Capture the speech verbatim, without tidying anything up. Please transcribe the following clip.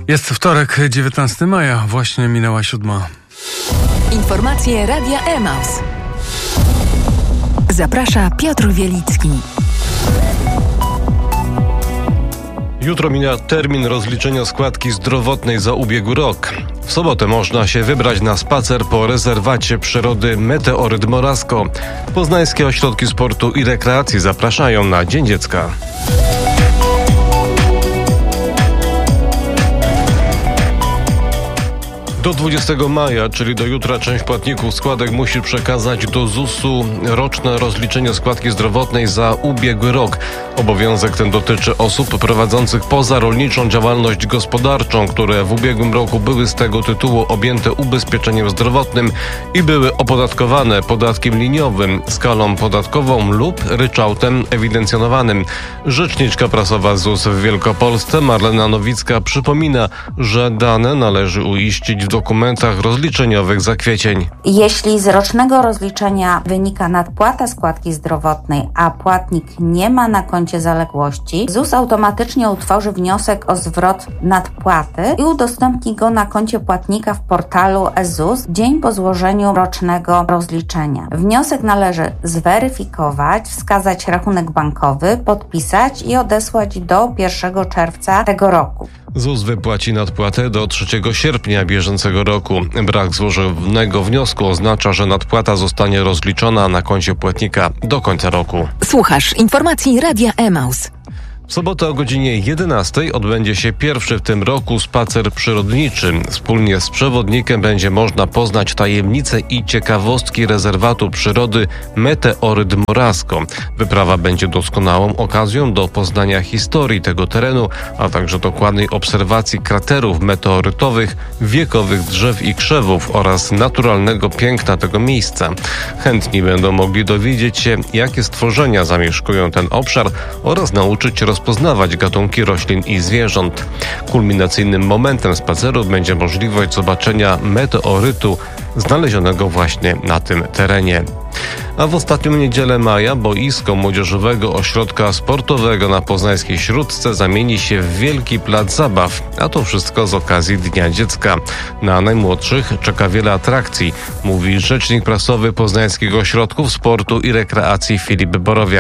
Jest wtorek, dziewiętnastego maja, właśnie minęła siódma. Informacje Radia Emaus. Zaprasza Piotr Wielicki. Jutro mija termin rozliczenia składki zdrowotnej za ubiegły rok. W sobotę można się wybrać na spacer po rezerwacie przyrody Meteoryt Morasko. Poznańskie ośrodki sportu i rekreacji zapraszają na Dzień Dziecka. Do dwudziestego maja, czyli do jutra, część płatników składek musi przekazać do zusu roczne rozliczenie składki zdrowotnej za ubiegły rok. Obowiązek ten dotyczy osób prowadzących pozarolniczą działalność gospodarczą, które w ubiegłym roku były z tego tytułu objęte ubezpieczeniem zdrowotnym i były opodatkowane podatkiem liniowym, skalą podatkową lub ryczałtem ewidencjonowanym. Rzeczniczka prasowa Z U S w Wielkopolsce Marlena Nowicka przypomina, że dane należy uiścić w dokumentach rozliczeniowych za kwiecień. Jeśli z rocznego rozliczenia wynika nadpłata składki zdrowotnej, a płatnik nie ma na koncie zaległości, Z U S automatycznie utworzy wniosek o zwrot nadpłaty i udostępni go na koncie płatnika w portalu e-Z U S dzień po złożeniu rocznego rozliczenia. Wniosek należy zweryfikować, wskazać rachunek bankowy, podpisać i odesłać do pierwszego czerwca tego roku. Z U S wypłaci nadpłatę do trzeciego sierpnia bieżącego roku. Brak złożonego wniosku oznacza, że nadpłata zostanie rozliczona na koncie płatnika do końca roku. Słuchasz informacji Radia Emaus. W sobotę o godzinie jedenastej odbędzie się pierwszy w tym roku spacer przyrodniczy. Wspólnie z przewodnikiem będzie można poznać tajemnice i ciekawostki rezerwatu przyrody Meteoryt Morasko. Wyprawa będzie doskonałą okazją do poznania historii tego terenu, a także dokładnej obserwacji kraterów meteorytowych, wiekowych drzew i krzewów oraz naturalnego piękna tego miejsca. Chętni będą mogli dowiedzieć się, jakie stworzenia zamieszkują ten obszar oraz nauczyć się rozpoznawać gatunki roślin i zwierząt. Kulminacyjnym momentem spaceru będzie możliwość zobaczenia meteorytu znalezionego właśnie na tym terenie. A w ostatnią niedzielę maja boisko Młodzieżowego Ośrodka Sportowego na poznańskiej Śródce zamieni się w wielki plac zabaw, a to wszystko z okazji Dnia Dziecka. Na najmłodszych czeka wiele atrakcji, mówi rzecznik prasowy Poznańskiego Ośrodków Sportu i Rekreacji Filip Borowiak.